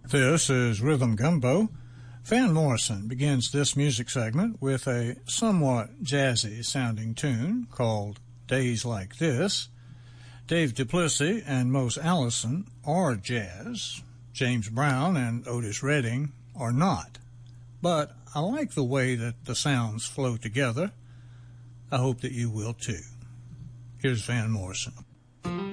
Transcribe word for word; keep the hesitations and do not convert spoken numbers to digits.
This is Rhythm Gumbo. Van Morrison begins this music segment with a somewhat jazzy-sounding tune called Days Like This. Dave Duplessis and Mose Allison are jazz. James Brown and Otis Redding are not. But I like the way that the sounds flow together. I hope that you will too. Here's Van Morrison.